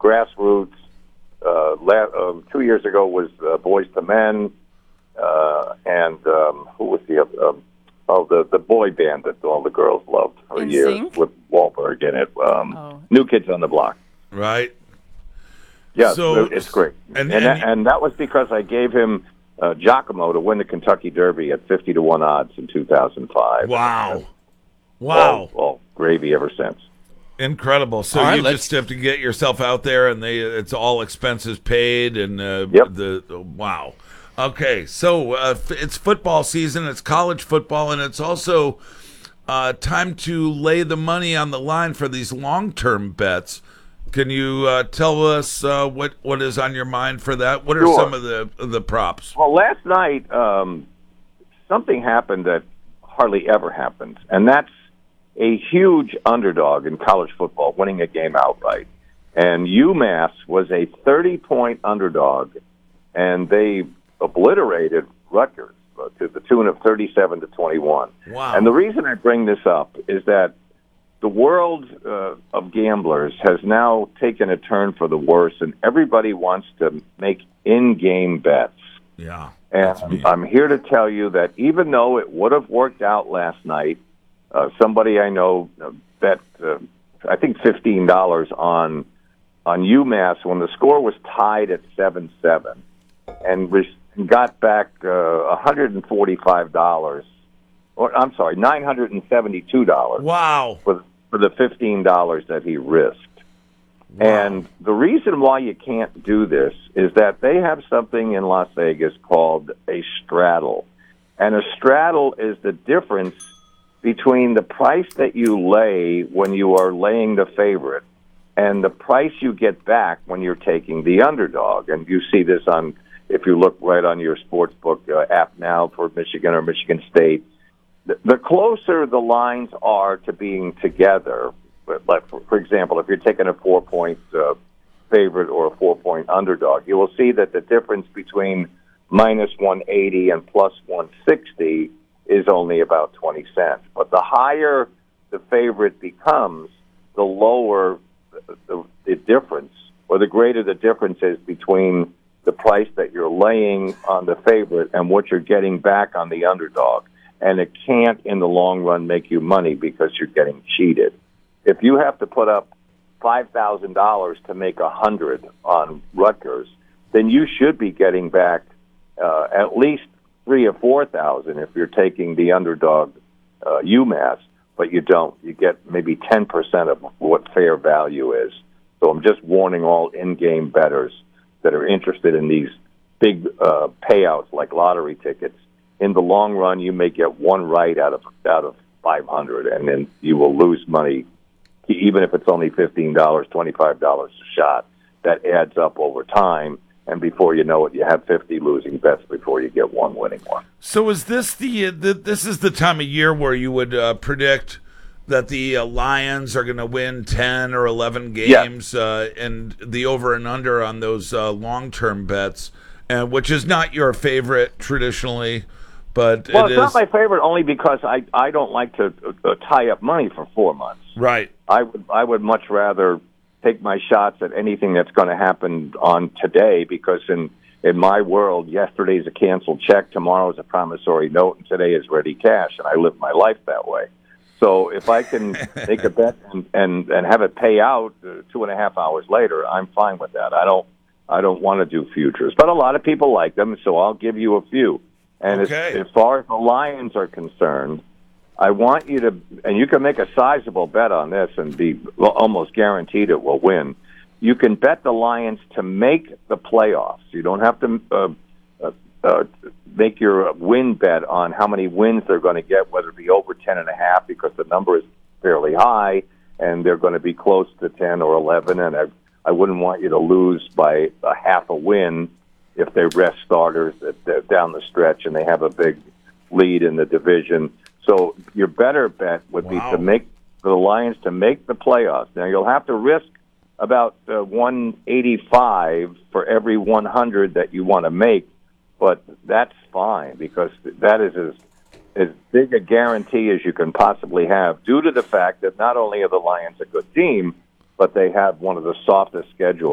grassroots. 2 years ago was Boys to Men, and who was the other? The boy band that all the girls loved for years with Wahlberg in it. New Kids on the Block. Right. Yeah, so, it's great. And that was because I gave him Giacomo to win the Kentucky Derby at 50-1 odds in 2005. Wow. All gravy ever since. Incredible. So right, you just have to get yourself out there, and it's all expenses paid, and wow. Okay, so it's football season, it's college football, and it's also time to lay the money on the line for these long-term bets. Can you tell us what is on your mind for that? What are some of the props? Well, last night something happened that hardly ever happens, and that's a huge underdog in college football winning a game outright. And UMass was a 30-point underdog, and they obliterated Rutgers to the tune of 37-21. Wow. And the reason I bring this up is that the world of gamblers has now taken a turn for the worse, and everybody wants to make in-game bets. Yeah. And I'm here to tell you that even though it would have worked out last night, somebody I know bet, I think, $15 on UMass when the score was tied at 7-7, and got back $145, or I'm sorry, $972. Wow. For the $15 that he risked. Wow. And the reason why you can't do this is that they have something in Las Vegas called a straddle. And a straddle is the difference between the price that you lay when you are laying the favorite and the price you get back when you're taking the underdog. And you see this if you look right on your sportsbook app now for Michigan or Michigan State. The closer the lines are to being together, like for example, if you're taking a 4-point favorite or a 4-point underdog, you will see that the difference between minus 180 and plus 160 is only about 20 cents. But the higher the favorite becomes, the lower the difference, or the greater the difference is between the price that you're laying on the favorite and what you're getting back on the underdog. And it can't, in the long run, make you money because you're getting cheated. If you have to put up $5,000 to make $100 on Rutgers, then you should be getting back at least $3,000 or $4,000 if you're taking the underdog UMass, but you don't. You get maybe 10% of what fair value is. So I'm just warning all in-game bettors that are interested in these big payouts like lottery tickets. In the long run, you may get one right out of 500, and then you will lose money, even if it's only $15, $25 a shot. That adds up over time, and before you know it, you have 50 losing bets before you get one winning one. So is this this is the time of year where you would predict that the Lions are going to win 10 or 11 games, and the over and under on those long-term bets, which is not your favorite traditionally? But well, it's not my favorite only because I don't like to tie up money for 4 months. Right. I would much rather take my shots at anything that's going to happen on today, because in my world, yesterday's a canceled check, tomorrow's a promissory note, and today is ready cash, and I live my life that way. So if I can make a bet and have it pay out 2.5 hours later, I'm fine with that. I don't want to do futures, but a lot of people like them, so I'll give you a few. And as far as the Lions are concerned, I want you to, and you can make a sizable bet on this and be almost guaranteed it will win. You can bet the Lions to make the playoffs. You don't have to make your win bet on how many wins they're going to get, whether it be over 10.5, because the number is fairly high, and they're going to be close to 10 or 11. And I wouldn't want you to lose by a half a win if they rest starters down the stretch and they have a big lead in the division. So your better bet would be to make the Lions to make the playoffs. Now, you'll have to risk about 185 for every 100 that you want to make, but that's fine because that is as big a guarantee as you can possibly have, due to the fact that not only are the Lions a good team, but they have one of the softest schedules